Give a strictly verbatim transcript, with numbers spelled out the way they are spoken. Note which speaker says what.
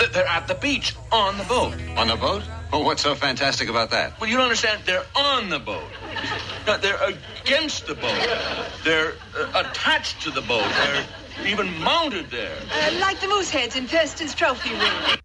Speaker 1: They're at the beach, on the boat.
Speaker 2: On the boat? Oh, what's so fantastic about that?
Speaker 1: Well, you don't understand. They're on the boat. No, they're against the boat. They're uh, attached to the boat. They're even mounted there.
Speaker 3: Uh, like the moose heads in Thurston's trophy room.